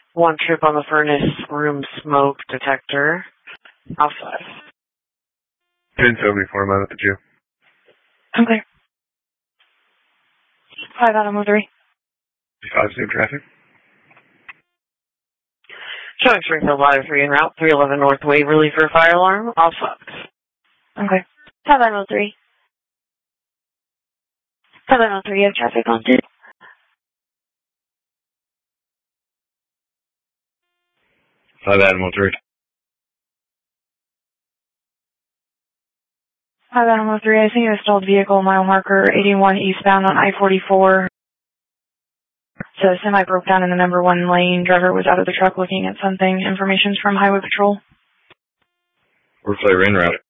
One trip on the furnace room smoke detector. Alpha. 1074, I'm out at the jail. Okay. 5 Adam 03. 5 same traffic. Showing Springfield Ladder 3 en route, 311 North Waverly for a fire alarm. Alpha. Okay. 5 Adam 03. 5 Adam 03, you have traffic on 2. 5 Adam 03. 5 Adam 03, I see a stalled vehicle, mile marker 81 eastbound on I-44. So semi broke down in the number 1 lane. Driver was out of the truck looking at something. Information's from Highway Patrol. We're clear en route.